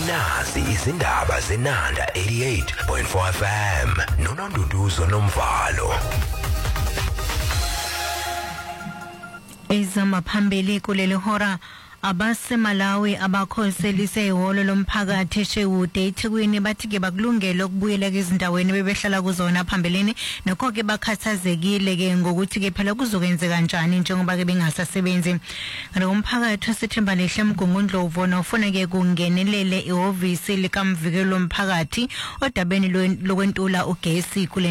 nazi izindaba zenanda 88.4 FM noNonduduzo Nomvalo. Izama phambili kuleli hora abaseMalawi abakhoselise ihholo lomphakathi eShewude eThekwini bathi ke bakulungela ukubuyela ezindaweni bebehlala kuzona phambilini nokho ke bakhathazekile ke ngokuthi ke phela kuzokwenzeka kanjani njengoba ke bengasasebenzi. Umphakathi osethemba lehle eMgungundlovu ufuna ke kungenelele ihhovisi likamvikelo lomphakathi odabeni lokwentula ugesi kule